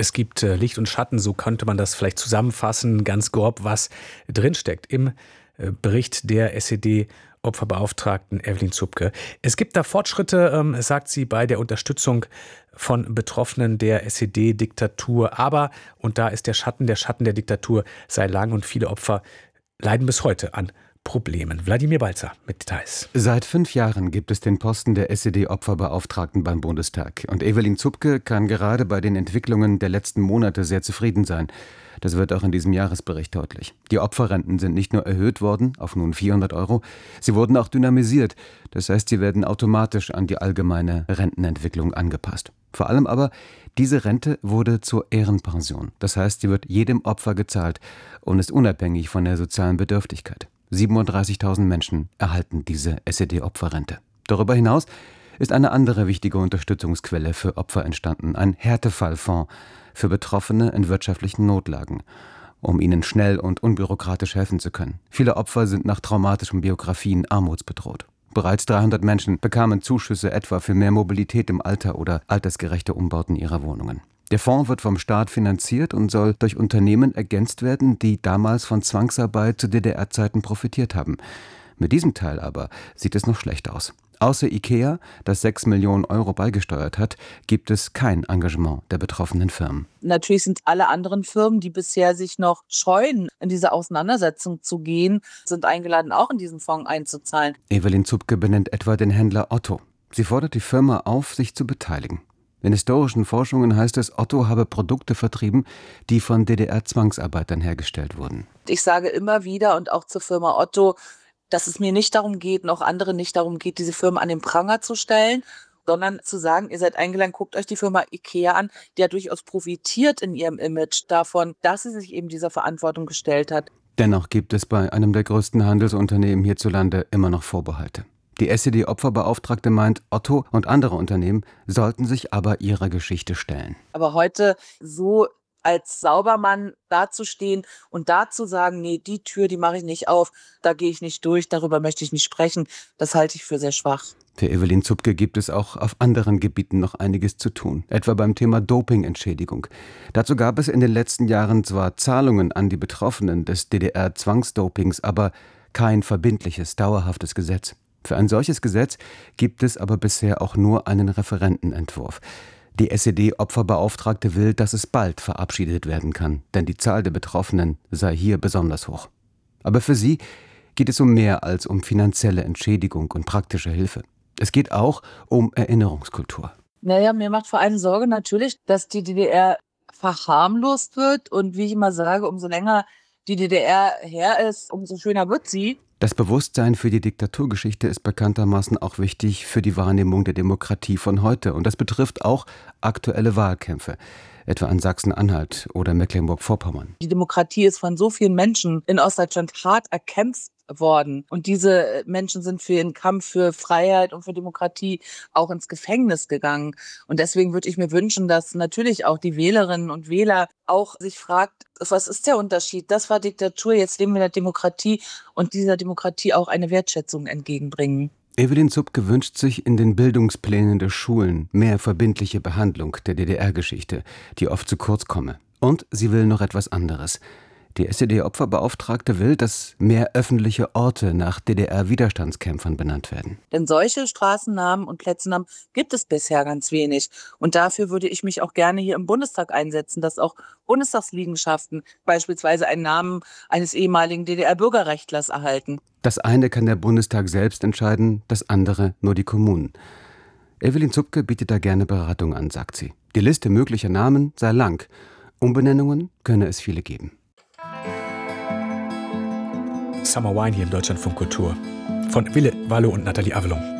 Es gibt Licht und Schatten, so könnte man das vielleicht zusammenfassen, ganz grob, was drinsteckt im Bericht der SED-Opferbeauftragten Evelyn Zupke. Es gibt da Fortschritte, sagt sie, bei der Unterstützung von Betroffenen der SED-Diktatur. Aber, und da ist der Schatten der Diktatur sei lang und viele Opfer leiden bis heute an Problemen. Wladimir Balzer mit Details. Seit 5 Jahren gibt es den Posten der SED-Opferbeauftragten beim Bundestag. Und Evelyn Zupke kann gerade bei den Entwicklungen der letzten Monate sehr zufrieden sein. Das wird auch in diesem Jahresbericht deutlich. Die Opferrenten sind nicht nur erhöht worden auf nun 400 €, sie wurden auch dynamisiert. Das heißt, sie werden automatisch an die allgemeine Rentenentwicklung angepasst. Vor allem aber, diese Rente wurde zur Ehrenpension. Das heißt, sie wird jedem Opfer gezahlt und ist unabhängig von der sozialen Bedürftigkeit. 37.000 Menschen erhalten diese SED-Opferrente. Darüber hinaus ist eine andere wichtige Unterstützungsquelle für Opfer entstanden, ein Härtefallfonds für Betroffene in wirtschaftlichen Notlagen, um ihnen schnell und unbürokratisch helfen zu können. Viele Opfer sind nach traumatischen Biografien armutsbedroht. Bereits 300 Menschen bekamen Zuschüsse etwa für mehr Mobilität im Alter oder altersgerechte Umbauten ihrer Wohnungen. Der Fonds wird vom Staat finanziert und soll durch Unternehmen ergänzt werden, die damals von Zwangsarbeit zu DDR-Zeiten profitiert haben. Mit diesem Teil aber sieht es noch schlecht aus. Außer IKEA, das 6 Millionen € beigesteuert hat, gibt es kein Engagement der betroffenen Firmen. Natürlich sind alle anderen Firmen, die bisher sich noch scheuen, in diese Auseinandersetzung zu gehen, sind eingeladen, auch in diesen Fonds einzuzahlen. Evelyn Zupke benennt etwa den Händler Otto. Sie fordert die Firma auf, sich zu beteiligen. In historischen Forschungen heißt es, Otto habe Produkte vertrieben, die von DDR-Zwangsarbeitern hergestellt wurden. Ich sage immer wieder und auch zur Firma Otto, dass es mir nicht darum geht, und auch andere nicht darum geht, diese Firmen an den Pranger zu stellen, sondern zu sagen, ihr seid eingeladen, guckt euch die Firma IKEA an, die ja durchaus profitiert in ihrem Image davon, dass sie sich eben dieser Verantwortung gestellt hat. Dennoch gibt es bei einem der größten Handelsunternehmen hierzulande immer noch Vorbehalte. Die SED-Opferbeauftragte meint, Otto und andere Unternehmen sollten sich aber ihrer Geschichte stellen. Aber heute so als Saubermann dazustehen und da zu sagen, nee, die Tür, die mache ich nicht auf, da gehe ich nicht durch, darüber möchte ich nicht sprechen, das halte ich für sehr schwach. Für Evelyn Zupke gibt es auch auf anderen Gebieten noch einiges zu tun, etwa beim Thema Dopingentschädigung. Dazu gab es in den letzten Jahren zwar Zahlungen an die Betroffenen des DDR-Zwangsdopings, aber kein verbindliches, dauerhaftes Gesetz. Für ein solches Gesetz gibt es aber bisher auch nur einen Referentenentwurf. Die SED-Opferbeauftragte will, dass es bald verabschiedet werden kann, denn die Zahl der Betroffenen sei hier besonders hoch. Aber für sie geht es um mehr als um finanzielle Entschädigung und praktische Hilfe. Es geht auch um Erinnerungskultur. Naja, mir macht vor allem Sorge natürlich, dass die DDR verharmlost wird und wie ich immer sage, umso länger die DDR her ist, umso schöner wird sie. Das Bewusstsein für die Diktaturgeschichte ist bekanntermaßen auch wichtig für die Wahrnehmung der Demokratie von heute. Und das betrifft auch aktuelle Wahlkämpfe, etwa in Sachsen-Anhalt oder Mecklenburg-Vorpommern. Die Demokratie ist von so vielen Menschen in Ostdeutschland hart erkämpft worden. Und diese Menschen sind für ihren Kampf für Freiheit und für Demokratie auch ins Gefängnis gegangen. Und deswegen würde ich mir wünschen, dass natürlich auch die Wählerinnen und Wähler auch sich fragt, was ist der Unterschied? Das war Diktatur, jetzt leben wir in der Demokratie und dieser Demokratie auch eine Wertschätzung entgegenbringen. Evelyn Zupke wünscht sich in den Bildungsplänen der Schulen mehr verbindliche Behandlung der DDR-Geschichte, die oft zu kurz komme. Und sie will noch etwas anderes. Die SED-Opferbeauftragte will, dass mehr öffentliche Orte nach DDR-Widerstandskämpfern benannt werden. Denn solche Straßennamen und Plätzennamen gibt es bisher ganz wenig. Und dafür würde ich mich auch gerne hier im Bundestag einsetzen, dass auch Bundestagsliegenschaften beispielsweise einen Namen eines ehemaligen DDR-Bürgerrechtlers erhalten. Das eine kann der Bundestag selbst entscheiden, das andere nur die Kommunen. Evelyn Zupke bietet da gerne Beratung an, sagt sie. Die Liste möglicher Namen sei lang. Umbenennungen könne es viele geben. Summer Wine hier im Deutschlandfunk Kultur von Wille Wallo und Nathalie Avelung.